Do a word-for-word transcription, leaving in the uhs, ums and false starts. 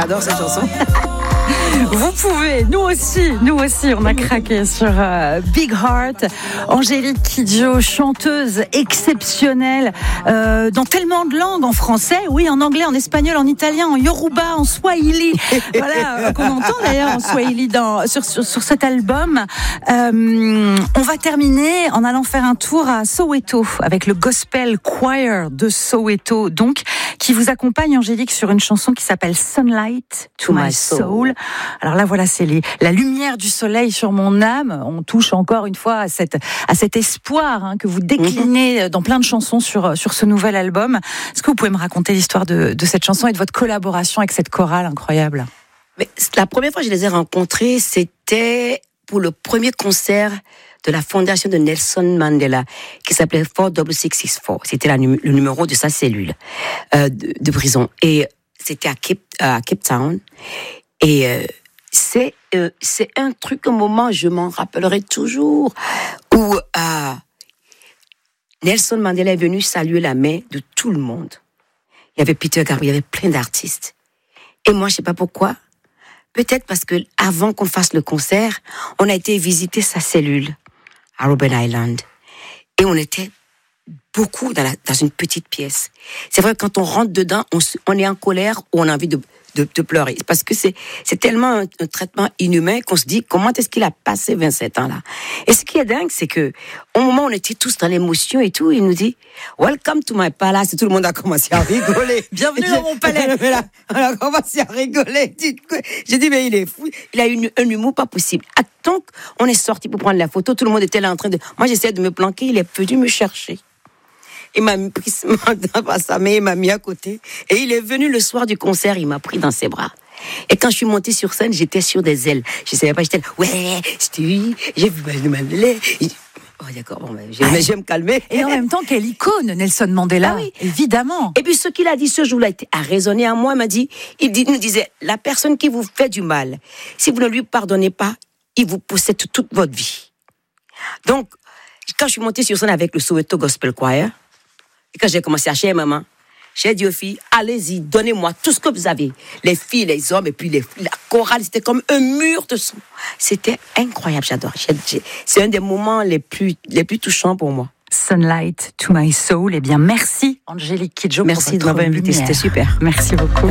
J'adore cette chanson. Vous pouvez, nous aussi, nous aussi, on a craqué sur euh, Big Heart. Angélique Kidjo, chanteuse exceptionnelle euh, dans tellement de langues, en français, oui, en anglais, en espagnol, en italien, en yoruba, en swahili. Voilà, euh, qu'on entend d'ailleurs en swahili dans, sur, sur, sur cet album. Euh, on va terminer en allant faire un tour à Soweto avec le Gospel Choir de Soweto, donc, qui vous accompagne, Angélique, sur une chanson qui s'appelle Sunlight to My Soul. Alors là, voilà, c'est les, la lumière du soleil sur mon âme. On touche encore une fois à, cette, à cet espoir hein, que vous déclinez dans plein de chansons sur, sur ce nouvel album. Est-ce que vous pouvez me raconter l'histoire de, de cette chanson et de votre collaboration avec cette chorale incroyable? Mais la première fois que je les ai rencontrés, c'était pour le premier concert de la fondation de Nelson Mandela, qui s'appelait four six six four. C'était la, le numéro de sa cellule euh, de, de prison. Et c'était à Cape, euh, à Cape Town. Et euh, c'est, euh, c'est un truc, un moment, je m'en rappellerai toujours, où euh, Nelson Mandela est venu saluer la main de tout le monde. Il y avait Peter Gabriel, il y avait plein d'artistes. Et moi, je sais pas pourquoi. Peut-être parce que avant qu'on fasse le concert, on a été visiter sa cellule à Robben Island. Et on était beaucoup dans, la, dans une petite pièce. C'est vrai que quand on rentre dedans, on, on est en colère ou on a envie de, de, de pleurer. Parce que c'est, c'est tellement un, un traitement inhumain qu'on se dit comment est-ce qu'il a passé vingt-sept ans là. Et ce qui est dingue, c'est que au moment où on était tous dans l'émotion et tout, il nous dit « Welcome to my palace ». Et tout le monde a commencé à rigoler. Bienvenue dans mon palais. On a commencé à rigoler. J'ai dit « Mais il est fou. Il a une, un humour pas possible ». Donc, on est sorti pour prendre la photo. Tout le monde était là en train de... Moi, j'essayais de me planquer. Il est venu me chercher. Il m'a pris dans sa main, il m'a mis à côté. Et il est venu le soir du concert, il m'a pris dans ses bras. Et quand je suis montée sur scène, j'étais sur des ailes. Je savais pas, j'étais là, ouais, c'était, j'ai vu Mandela. Oh, d'accord, bon, ben, je, mais je vais me calmer. Et en même temps, quelle icône, Nelson Mandela. Ah oui. Évidemment. Et puis, ce qu'il a dit ce jour-là a résonné à moi. Il m'a dit, il dit, nous disait, la personne qui vous fait du mal, si vous ne lui pardonnez pas, il vous possède toute votre vie. Donc, quand je suis montée sur scène avec le Soweto Gospel Choir, et quand j'ai commencé à chercher maman, j'ai dit aux filles, allez-y, donnez-moi tout ce que vous avez. Les filles, les hommes, et puis les, la chorale, c'était comme un mur de son. C'était incroyable, j'adore. J'ai, j'ai, c'est un des moments les plus, les plus touchants pour moi. Sunlight to my soul. Eh bien, merci, Angélique Kidjo. Merci de m'avoir invité, c'était super. Merci beaucoup.